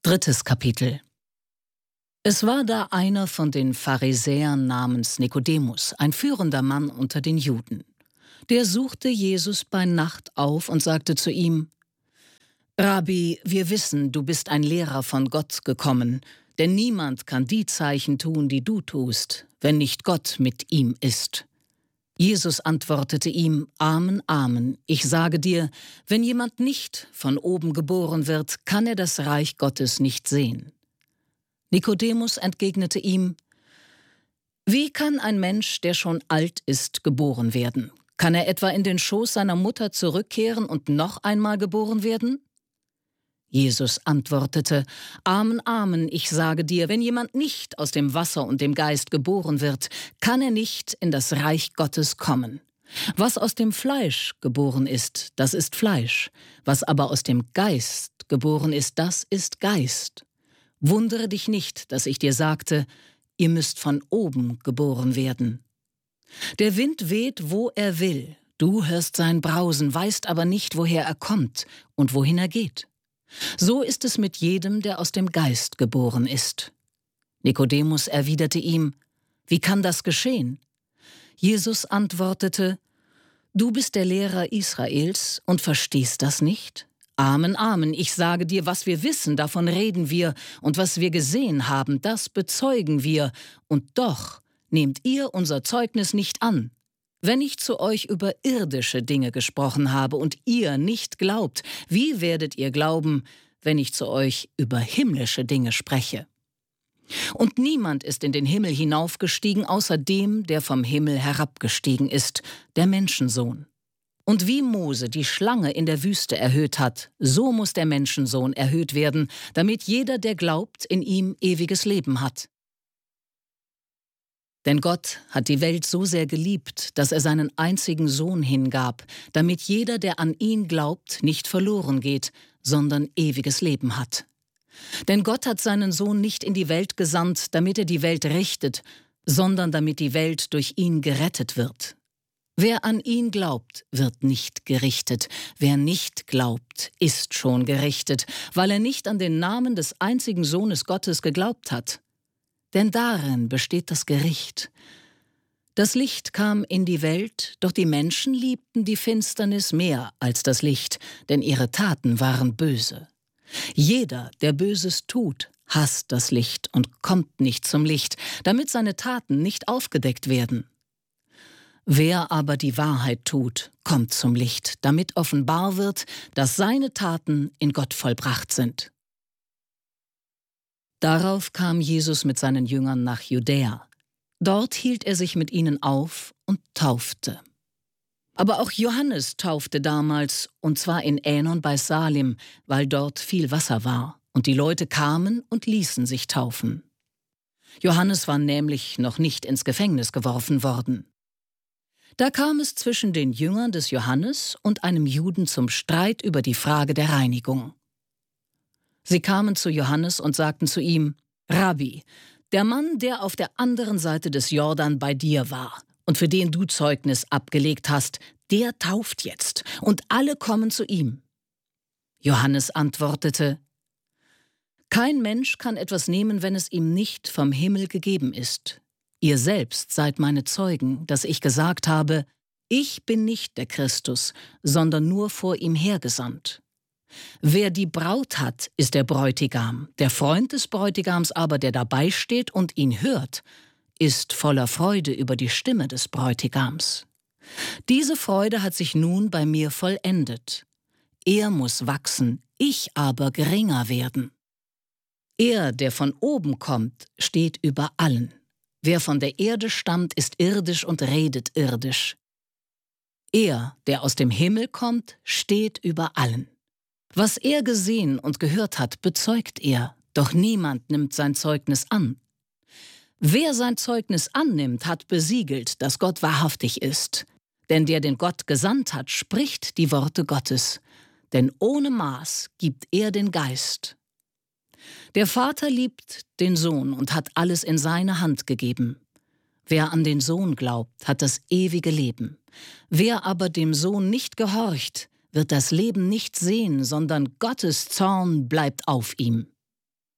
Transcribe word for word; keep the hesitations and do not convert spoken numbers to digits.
Drittes Kapitel. Es war da einer von den Pharisäern namens Nikodemus, ein führender Mann unter den Juden. Der suchte Jesus bei Nacht auf und sagte zu ihm: Rabbi, wir wissen, du bist ein Lehrer von Gott gekommen, denn niemand kann die Zeichen tun, die du tust, wenn nicht Gott mit ihm ist. Jesus antwortete ihm: Amen, Amen, ich sage dir, wenn jemand nicht von oben geboren wird, kann er das Reich Gottes nicht sehen. Nikodemus entgegnete ihm: Wie kann ein Mensch, der schon alt ist, geboren werden? Kann er etwa in den Schoß seiner Mutter zurückkehren und noch einmal geboren werden? Jesus antwortete: Amen, Amen, ich sage dir, wenn jemand nicht aus dem Wasser und dem Geist geboren wird, kann er nicht in das Reich Gottes kommen. Was aus dem Fleisch geboren ist, das ist Fleisch, was aber aus dem Geist geboren ist, das ist Geist. Wundere dich nicht, dass ich dir sagte, ihr müsst von oben geboren werden. Der Wind weht, wo er will, du hörst sein Brausen, weißt aber nicht, woher er kommt und wohin er geht. So ist es mit jedem, der aus dem Geist geboren ist. Nikodemus erwiderte ihm: Wie kann das geschehen? Jesus antwortete: Du bist der Lehrer Israels und verstehst das nicht? Amen, Amen, ich sage dir, was wir wissen, davon reden wir, und was wir gesehen haben, das bezeugen wir, und doch nehmt ihr unser Zeugnis nicht an. Wenn ich zu euch über irdische Dinge gesprochen habe und ihr nicht glaubt, wie werdet ihr glauben, wenn ich zu euch über himmlische Dinge spreche? Und niemand ist in den Himmel hinaufgestiegen, außer dem, der vom Himmel herabgestiegen ist, der Menschensohn. Und wie Mose die Schlange in der Wüste erhöht hat, so muss der Menschensohn erhöht werden, damit jeder, der glaubt, in ihm ewiges Leben hat. Denn Gott hat die Welt so sehr geliebt, dass er seinen einzigen Sohn hingab, damit jeder, der an ihn glaubt, nicht verloren geht, sondern ewiges Leben hat. Denn Gott hat seinen Sohn nicht in die Welt gesandt, damit er die Welt richtet, sondern damit die Welt durch ihn gerettet wird. Wer an ihn glaubt, wird nicht gerichtet. Wer nicht glaubt, ist schon gerichtet, weil er nicht an den Namen des einzigen Sohnes Gottes geglaubt hat. Denn darin besteht das Gericht. Das Licht kam in die Welt, doch die Menschen liebten die Finsternis mehr als das Licht, denn ihre Taten waren böse. Jeder, der Böses tut, hasst das Licht und kommt nicht zum Licht, damit seine Taten nicht aufgedeckt werden. Wer aber die Wahrheit tut, kommt zum Licht, damit offenbar wird, dass seine Taten in Gott vollbracht sind. Darauf kam Jesus mit seinen Jüngern nach Judäa. Dort hielt er sich mit ihnen auf und taufte. Aber auch Johannes taufte damals, und zwar in Änon bei Salim, weil dort viel Wasser war, und die Leute kamen und ließen sich taufen. Johannes war nämlich noch nicht ins Gefängnis geworfen worden. Da kam es zwischen den Jüngern des Johannes und einem Juden zum Streit über die Frage der Reinigung. Sie kamen zu Johannes und sagten zu ihm: Rabbi, der Mann, der auf der anderen Seite des Jordan bei dir war und für den du Zeugnis abgelegt hast, der tauft jetzt, und alle kommen zu ihm. Johannes antwortete: Kein Mensch kann etwas nehmen, wenn es ihm nicht vom Himmel gegeben ist. Ihr selbst seid meine Zeugen, dass ich gesagt habe, ich bin nicht der Christus, sondern nur vor ihm hergesandt. Wer die Braut hat, ist der Bräutigam. Der Freund des Bräutigams aber, der dabei steht und ihn hört, ist voller Freude über die Stimme des Bräutigams. Diese Freude hat sich nun bei mir vollendet. Er muss wachsen, ich aber geringer werden. Er, der von oben kommt, steht über allen. Wer von der Erde stammt, ist irdisch und redet irdisch. Er, der aus dem Himmel kommt, steht über allen. Was er gesehen und gehört hat, bezeugt er, doch niemand nimmt sein Zeugnis an. Wer sein Zeugnis annimmt, hat besiegelt, dass Gott wahrhaftig ist. Denn der den Gott gesandt hat, spricht die Worte Gottes. Denn ohne Maß gibt er den Geist. Der Vater liebt den Sohn und hat alles in seine Hand gegeben. Wer an den Sohn glaubt, hat das ewige Leben. Wer aber dem Sohn nicht gehorcht, wird das Leben nicht sehen, sondern Gottes Zorn bleibt auf ihm.